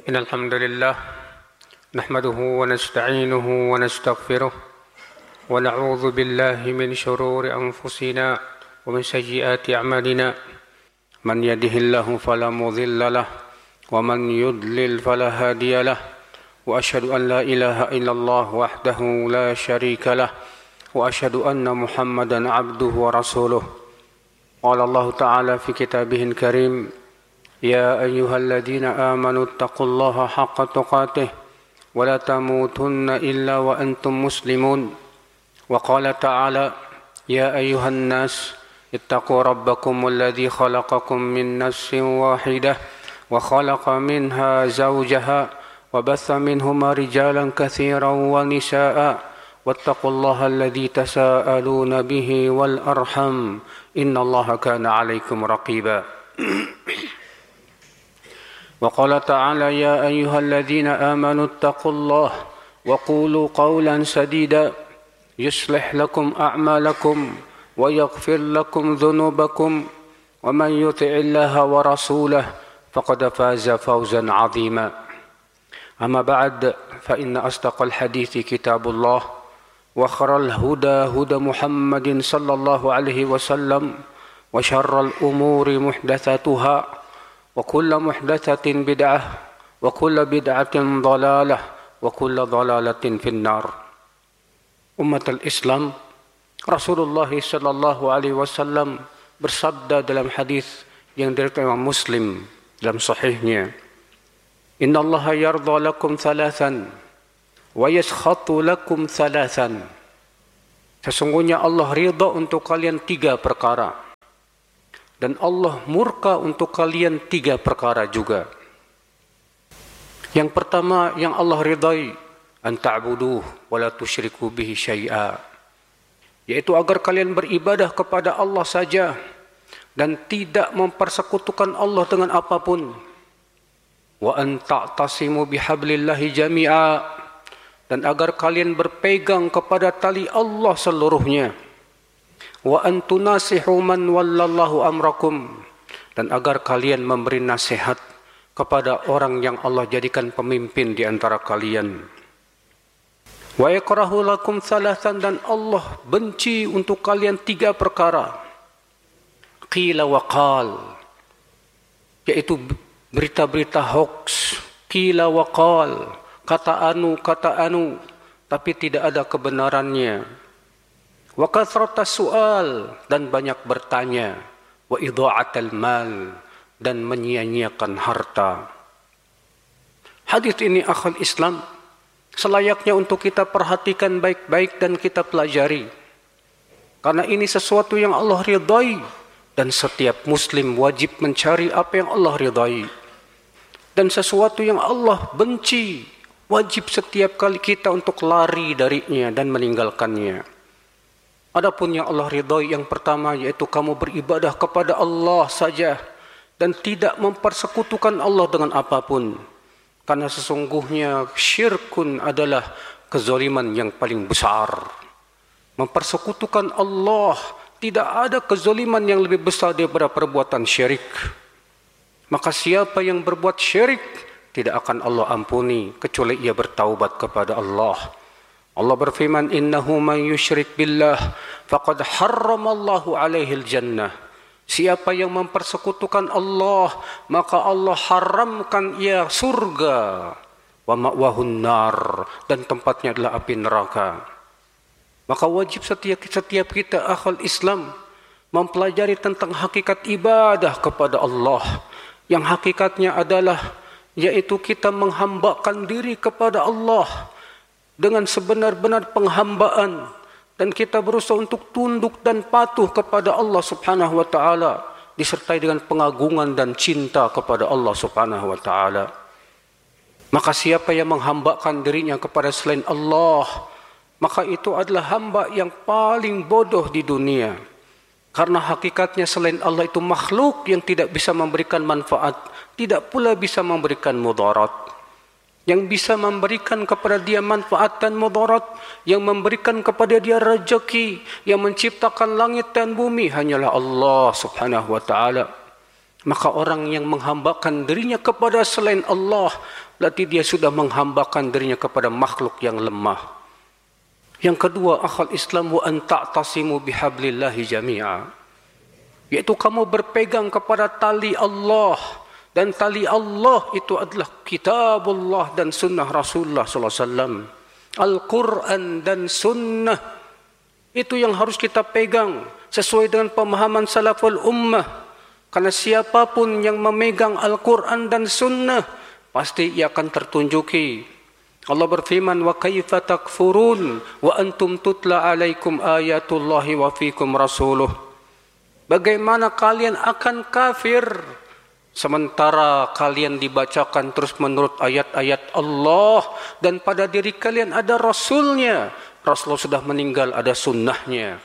إن الحمد لله نحمده ونستعينه ونستغفره ونعوذ بالله من شرور أنفسنا ومن سيئات أعمالنا من يهده الله فلا مضل له ومن يضلل فلا هادي له وأشهد أن لا إله إلا الله وحده لا شريك له وأشهد أن محمدا عبده ورسوله قال الله تعالى في كتابه الكريم يا أيها الذين آمنوا اتقوا الله حق تقاته ولا تموتن إلا وأنتم مسلمون وقال تعالى يا أيها الناس اتقوا ربكم الذي خلقكم من نفس واحدة وخلق منها زوجها وبث منهما رجالا كثيرا ونساء واتقوا الله الذي تساءلون به والأرحم إن الله كان عليكم رقيبا وقال تعالى يا أيها الذين آمنوا اتقوا الله وقولوا قولا سديدا يصلح لكم أعمالكم ويغفر لكم ذنوبكم ومن يطع الله ورسوله فقد فاز فوزا عظيما أما بعد فإن أصدق الحديث كتاب الله وخير الهدى هدى محمد صلى الله عليه وسلم وشر الأمور محدثاتها وكل محدثة بدعة وكل بدعة ضلالة وكل ضلالة في النار. Umat al-Islam, Rasulullah sallallahu alaihi wasallam bersabda dalam hadis yang diriwayatkan Imam Muslim dalam sahihnya, Inna Allah yarda lakum thalathan wa yaskhatu lakum thalathan. Sesungguhnya Allah ridha untuk kalian 3 perkara dan Allah murka untuk kalian 3 perkara juga. Yang pertama yang Allah ridai, an ta'buduh wa la tusyriku bihi syai'a, yaitu agar kalian beribadah kepada Allah saja dan tidak mempersekutukan Allah dengan apapun. Wa an ta'tasimu bihablillahi jami'a, dan agar kalian berpegang kepada tali Allah seluruhnya. Wa an tunasihu man wallallahu amrakum, dan agar kalian memberi nasihat kepada orang yang Allah jadikan pemimpin di antara kalian. Wa yakrahu lakum thalathan, dan Allah benci untuk kalian 3 perkara. Qila wa qal, yaitu berita-berita hoax. Qila wa qal, kata anu, tapi tidak ada kebenarannya. Wa kathratas su'al, dan banyak bertanya. Wa idha'atal mal, dan menyia-nyiakan harta. Hadis ini akhal Islam selayaknya untuk kita perhatikan baik-baik dan kita pelajari. Karena ini sesuatu yang Allah ridai, dan setiap muslim wajib mencari apa yang Allah ridai. Dan sesuatu yang Allah benci, wajib setiap kali kita untuk lari darinya dan meninggalkannya. Adapun yang Allah ridai, yang pertama yaitu kamu beribadah kepada Allah saja dan tidak mempersekutukan Allah dengan apapun. Karena sesungguhnya syirkun adalah kezaliman yang paling besar. Mempersekutukan Allah, tidak ada kezaliman yang lebih besar daripada perbuatan syirik. Maka siapa yang berbuat syirik tidak akan Allah ampuni kecuali ia bertaubat kepada Allah. Allah berfirman, innahu man yusyrik billah faqad harramallahu alaihi al-jannah. Siapa yang mempersekutukan Allah, maka Allah haramkan ia surga. Wa ma'wahun nar, dan tempatnya adalah api neraka. Maka wajib setiap kita akhal Islam mempelajari tentang hakikat ibadah kepada Allah, yang hakikatnya adalah yaitu kita menghambakan diri kepada Allah dengan sebenar-benar penghambaan, dan kita berusaha untuk tunduk dan patuh kepada Allah Subhanahu wa taala disertai dengan pengagungan dan cinta kepada Allah Subhanahu wa taala. Maka siapa yang menghambakan dirinya kepada selain Allah, maka itu adalah hamba yang paling bodoh di dunia. Karena hakikatnya selain Allah itu makhluk yang tidak bisa memberikan manfaat, tidak pula bisa memberikan mudarat. Yang bisa memberikan kepada dia manfaat dan mudarat, yang memberikan kepada dia rezeki, yang menciptakan langit dan bumi hanyalah Allah Subhanahu wa taala. Maka orang yang menghambakan dirinya kepada selain Allah, berarti dia sudah menghambakan dirinya kepada makhluk yang lemah. Yang kedua, akhal Islam wa an ta'tasimu bihablillahi jami'a. Yaitu kamu berpegang kepada tali Allah. Dan tali Allah itu adalah kitabullah dan sunnah Rasulullah SAW. Al-Quran dan sunnah. Itu yang harus kita pegang sesuai dengan pemahaman salaful ummah. Karena siapapun yang memegang Al-Quran dan Sunnah, pasti ia akan tertunjuki. Allah berfirman, wa kaifa takfurun wa antum tutla alaikum ayatullahi wa fikum rasuluh. Bagaimana kalian akan kafir sementara kalian dibacakan terus menurut ayat-ayat Allah dan pada diri kalian ada Rasulnya. Rasulullah sudah meninggal, ada sunnahnya.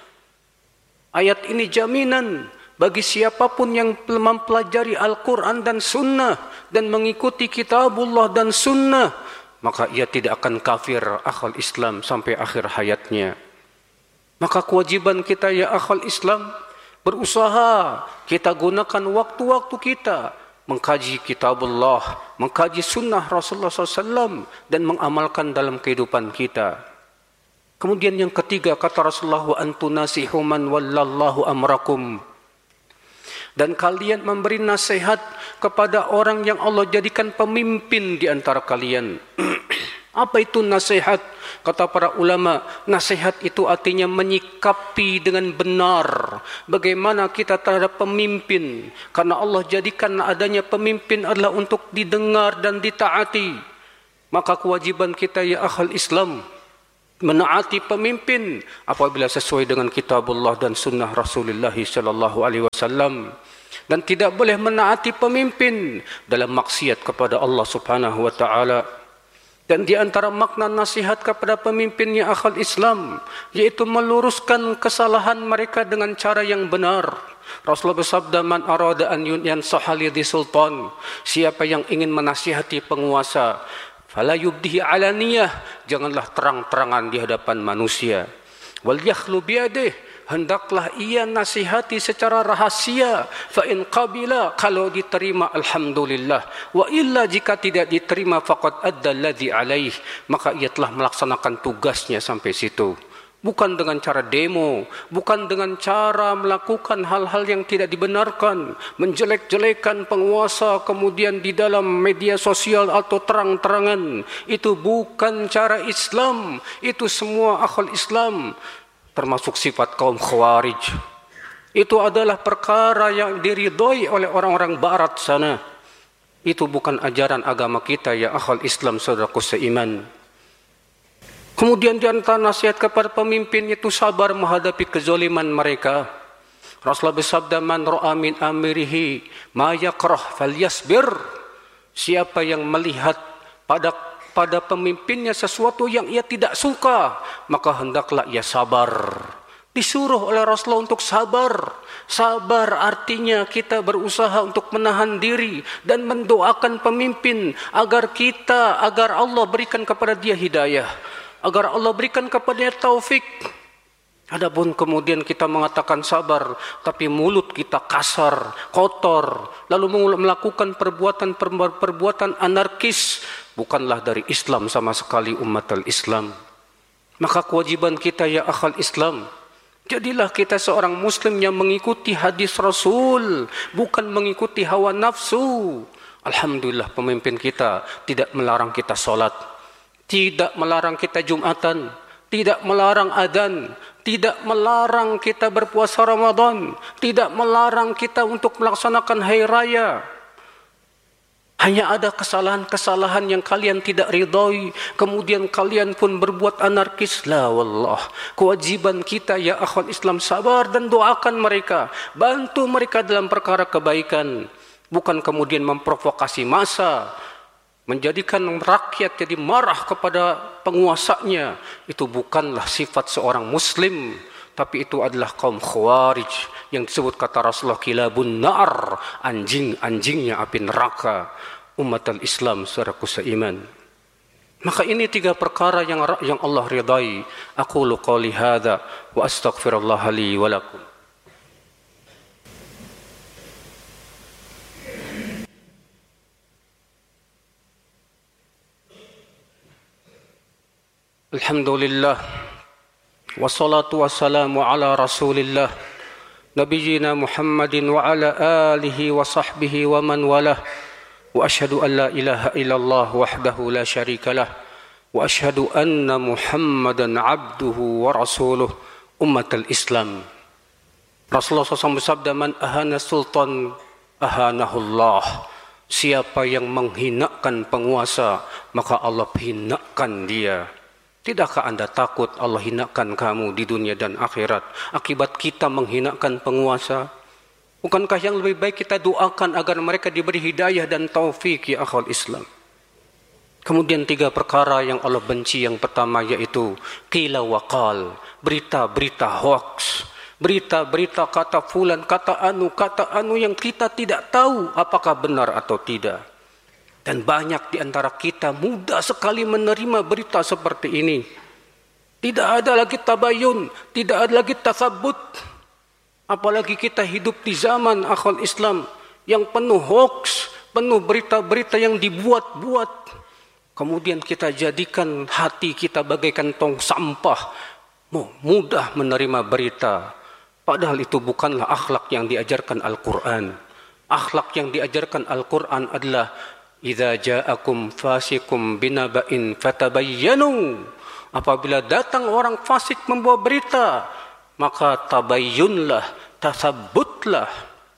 Ayat ini jaminan bagi siapapun yang mempelajari Al-Quran dan Sunnah dan mengikuti kitabullah dan Sunnah, maka ia tidak akan kafir akhal Islam sampai akhir hayatnya. Maka kewajiban kita ya akhal Islam, berusaha kita gunakan waktu-waktu kita mengkaji kitabullah, mengkaji Sunnah Rasulullah SAW dan mengamalkan dalam kehidupan kita. Kemudian yang ketiga, kata Rasulullah, wa antunasihu man wallallahu amrakum. Dan kalian memberi nasihat kepada orang yang Allah jadikan pemimpin di antara kalian. Apa itu nasihat? Kata para ulama, nasihat itu artinya menyikapi dengan benar bagaimana kita terhadap pemimpin. Karena Allah jadikan adanya pemimpin adalah untuk didengar dan ditaati. Maka kewajiban kita ya akhal Islam, menaati pemimpin apabila sesuai dengan kitabullah dan sunnah Rasulullah sallallahu alaihi wasallam, dan tidak boleh menaati pemimpin dalam maksiat kepada Allah Subhanahu wa taala. Dan di antara makna nasihat kepada pemimpin ya akhal Islam, yaitu meluruskan kesalahan mereka dengan cara yang benar. Rasulullah bersabda, man arada an yansaha li sultan, siapa yang ingin menasihati penguasa, fala yubdihi alaniyah, janganlah terang-terangan di hadapan manusia. Wal yakhlu biyadihi, hendaklah ia nasihati secara rahasia. Fa in qabila, kalau diterima alhamdulillah, wa illa jika tidak diterima faqad adda alladhi alaih, maka ia telah melaksanakan tugasnya sampai situ. Bukan dengan cara demo, bukan dengan cara melakukan hal-hal yang tidak dibenarkan, menjelek-jelekan penguasa kemudian di dalam media sosial atau terang-terangan. Itu bukan cara Islam. Itu semua akhal Islam, termasuk sifat kaum Khawarij. Itu adalah perkara yang diridhoi oleh orang-orang barat sana. Itu bukan ajaran agama kita ya akhal Islam, saudaraku seiman. Kemudian di antara nasihat kepada pemimpin itu sabar menghadapi kezaliman mereka. Rasulullah bersabda, man ra'a min amirihi ma yakrah falyasbir. Siapa yang melihat pada pemimpinnya sesuatu yang ia tidak suka, maka hendaklah ia sabar. Disuruh oleh Rasulullah untuk sabar. Sabar artinya kita berusaha untuk menahan diri dan mendoakan pemimpin agar Allah berikan kepada dia hidayah, agar Allah berikan kepadanya taufik. Adapun kemudian kita mengatakan sabar, tapi mulut kita kasar, kotor, lalu melakukan perbuatan anarkis, bukanlah dari Islam sama sekali umat al-Islam. Maka kewajiban kita ya akhal Islam, jadilah kita seorang muslim yang mengikuti hadis Rasul, bukan mengikuti hawa nafsu. Alhamdulillah pemimpin kita tidak melarang kita sholat, tidak melarang kita Jumatan, tidak melarang adzan, tidak melarang kita berpuasa Ramadan, tidak melarang kita untuk melaksanakan hari raya. Hanya ada kesalahan-kesalahan yang kalian tidak ridhoi, kemudian kalian pun berbuat anarkis. La wallah, kewajiban kita ya akhwat Islam sabar dan doakan mereka, bantu mereka dalam perkara kebaikan, bukan kemudian memprovokasi massa, menjadikan rakyat jadi marah kepada penguasanya. Itu bukanlah sifat seorang muslim, tapi itu adalah kaum Khawarij yang disebut kata Rasulullah kilabun nar, anjing-anjingnya api neraka umat al-Islam, saudaraku seiman. Maka ini tiga perkara yang Allah ridai. Aqulu qali hadza wa astaghfirullah li wa lakum. Alhamdulillah. Wassalatu wassalamu ala Rasulillah Nabiyyina Muhammadin wa ala alihi wa sahbihi wa man walah. Wa ashhadu an la ilaha illallah wahdahu la syarikalah. Wa ashhadu anna Muhammadan abduhu wa rasuluh ummatal Islam. Rasulullah SAW bersabda, man ahana sultan ahanahullah. Siapa yang menghinakan penguasa, maka Allah hinakan dia. Tidakkah Anda takut Allah hinakan kamu di dunia dan akhirat akibat kita menghinakan penguasa? Bukankah yang lebih baik kita doakan agar mereka diberi hidayah dan taufik, ya akhwal Islam? Kemudian 3 perkara yang Allah benci. Yang pertama yaitu qila wa qal, berita-berita hoax, berita-berita kata fulan, kata anu yang kita tidak tahu apakah benar atau tidak. Dan banyak di antara kita mudah sekali menerima berita seperti ini. Tidak ada lagi tabayun, tidak ada lagi tasabut. Apalagi kita hidup di zaman akhwal Islam yang penuh hoax, penuh berita-berita yang dibuat-buat. Kemudian kita jadikan hati kita bagaikan tong sampah, mudah menerima berita. Padahal itu bukanlah akhlak yang diajarkan Al-Quran. Akhlak yang diajarkan Al-Quran adalah idza ja'akum fasikum binaba'in fatabayyanu. Apabila datang orang fasik membawa berita, maka tabayyunlah, tasabbutlah.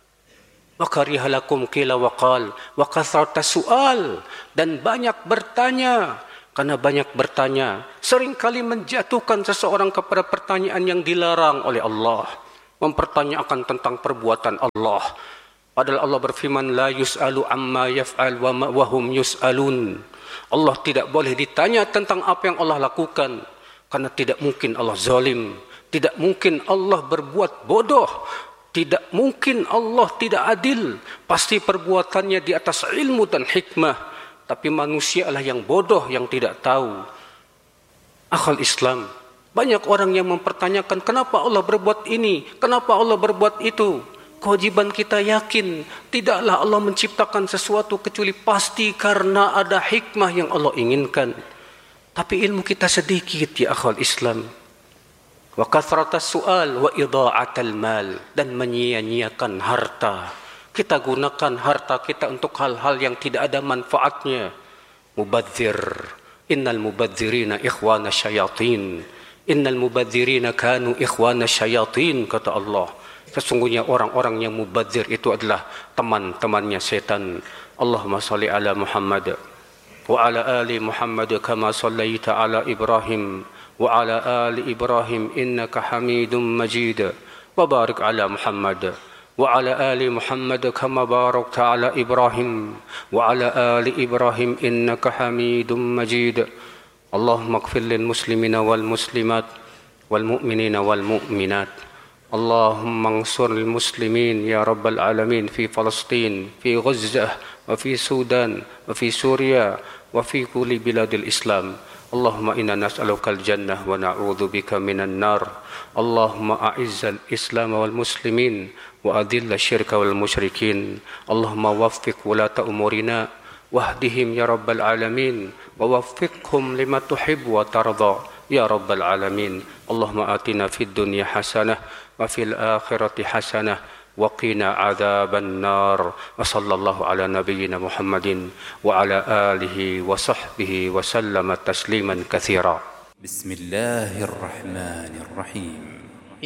Wa karihalakum qila wa qal wa kasrata su'al, dan banyak bertanya. Karena banyak bertanya seringkali menjatuhkan seseorang kepada pertanyaan yang dilarang oleh Allah, mempertanyakan tentang perbuatan Allah. Padahal Allah berfirman, la yus'alu amma yaf'al wa hum yus'alun. Allah tidak boleh ditanya tentang apa yang Allah lakukan, karena tidak mungkin Allah zalim, tidak mungkin Allah berbuat bodoh, tidak mungkin Allah tidak adil. Pasti perbuatannya di atas ilmu dan hikmah, tapi manusialah yang bodoh, yang tidak tahu. Akhwal Islam, banyak orang yang mempertanyakan kenapa Allah berbuat ini, kenapa Allah berbuat itu. Kewajiban kita yakin tidaklah Allah menciptakan sesuatu kecuali pasti karena ada hikmah yang Allah inginkan. Tapi ilmu kita sedikit, ya akhwal Islam. Wa kathratas su'al wa idha'atal mal, dan menyia-nyiakan harta. Kita gunakan harta kita untuk hal-hal yang tidak ada manfaatnya. Mubadzir. Innal mubadzirina ikhwana syayatin. Innal mubadzirina kanu ikhwana syayatin, kata Allah. Sesungguhnya orang-orang yang mubadzir itu adalah teman-temannya setan. Allahumma salli ala Muhammad wa ala ali Muhammad kama sallaita ala Ibrahim wa ala ali Ibrahim innaka Hamidum Majid. Wa barik ala Muhammad wa ala ali Muhammad kama barakta ala Ibrahim wa ala ali Ibrahim innaka Hamidum Majid. Allahumma ighfir lil muslimina wal muslimat wal mu'minina wal mu'minat. اللهم انصر المسلمين يا رب العالمين في فلسطين، في غزة، وفي السودان، وفي سوريا، وفي كل بلاد الإسلام. اللهم إنا نسألك الجنة ونعوذ بك من النار. اللهم أعز الإسلام والمسلمين وأذل الشرك والمشركين. اللهم وفق ولاة أمورنا واهدهم يا رب العالمين، ووفقهم لما تحب وترضى يا رب العالمين. اللهم آتنا في الدنيا حسنة وفي الآخرة حسنة وقنا عذاب النار. وصلى الله على نبينا محمد وعلى آله وصحبه وسلم تسليما كثيرا. بسم الله الرحمن الرحيم.